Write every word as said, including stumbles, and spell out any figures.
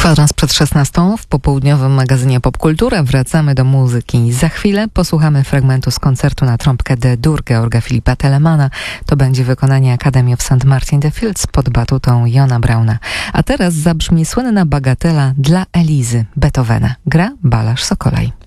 Kwadrans przed szesnastą w popołudniowym magazynie Popkultura wracamy do muzyki. Za chwilę posłuchamy fragmentu z koncertu na trąbkę D-dur Georga Filipa Telemana. To będzie wykonanie Academy of Saint Martin the Fields pod batutą Jona Brauna. A teraz zabrzmi słynna bagatela dla Elizy Beethovena. Gra Balazs Sokolaj.